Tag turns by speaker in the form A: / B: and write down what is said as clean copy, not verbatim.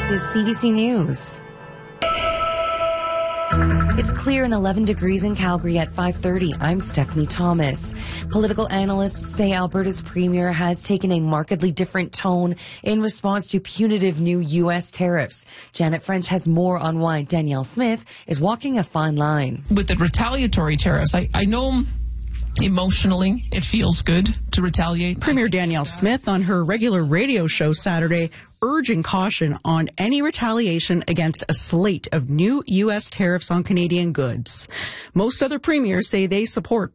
A: This is CBC News. It's clear and 11 degrees in Calgary at 5:30. I'm Stephanie Thomas. Political analysts say Alberta's premier has taken a markedly different tone in response to punitive new U.S. tariffs. Janet French has more on why Danielle Smith is walking a fine line.
B: With the retaliatory tariffs, I know emotionally it feels good to retaliate.
C: Premier Danielle Smith on her regular radio show Saturday urging caution on any retaliation against a slate of new U.S. tariffs on Canadian goods. Most other premiers say they support